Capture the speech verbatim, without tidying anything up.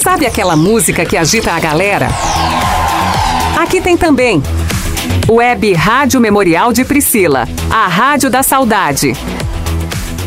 Sabe aquela música que agita a galera? Aqui tem também. Web Rádio Memorial de Priscila, a Rádio da Saudade.